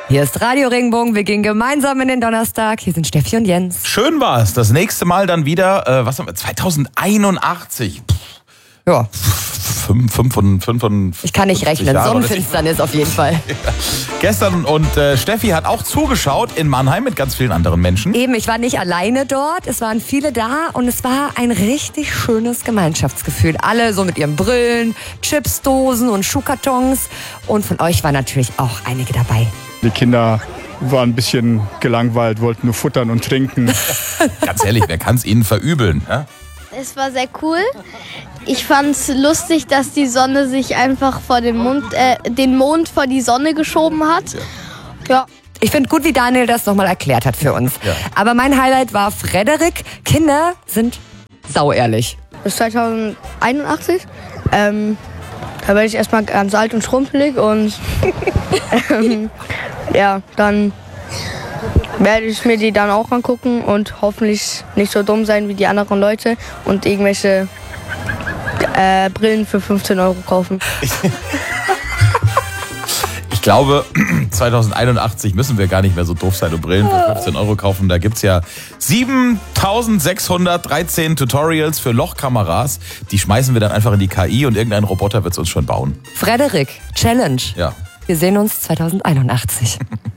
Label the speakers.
Speaker 1: Hier ist Radio Regenbogen, wir gehen gemeinsam in den Donnerstag. Hier sind Steffi und Jens.
Speaker 2: Schön war es. Das nächste Mal dann wieder, was haben wir, 2081.
Speaker 1: Ja.
Speaker 2: 5
Speaker 1: Ich kann nicht rechnen,
Speaker 2: Jahre.
Speaker 1: Sonnenfinsternis auf jeden Fall.
Speaker 2: Gestern und Steffi hat auch zugeschaut in Mannheim mit ganz vielen anderen Menschen.
Speaker 1: Eben, ich war nicht alleine dort, es waren viele da und es war ein richtig schönes Gemeinschaftsgefühl. Alle so mit ihren Brillen, Chipsdosen und Schuhkartons und von euch waren natürlich auch einige dabei.
Speaker 3: Die Kinder waren ein bisschen gelangweilt, wollten nur futtern und trinken.
Speaker 2: Ganz ehrlich, wer kann es ihnen verübeln? Ja?
Speaker 4: Es war sehr cool. Ich fand es lustig, dass die Sonne sich einfach vor den Mond vor die Sonne geschoben hat. Ja.
Speaker 1: Ich finde gut, wie Daniel das nochmal erklärt hat für uns.
Speaker 2: Ja.
Speaker 1: Aber mein Highlight war Frederik. Kinder sind sauehrlich.
Speaker 4: Bis 2081. Da werde ich erstmal ganz alt und schrumpelig und ja, dann werde ich mir die dann auch angucken und hoffentlich nicht so dumm sein wie die anderen Leute und irgendwelche Brillen für 15 € kaufen.
Speaker 2: Ich glaube, 2081 müssen wir gar nicht mehr so doof sein und Brillen für 15 € kaufen. Da gibt es ja 7613 Tutorials für Lochkameras. Die schmeißen wir dann einfach in die KI und irgendein Roboter wird es uns schon bauen.
Speaker 1: Frederik, Challenge.
Speaker 2: Ja.
Speaker 1: Wir sehen uns 2081.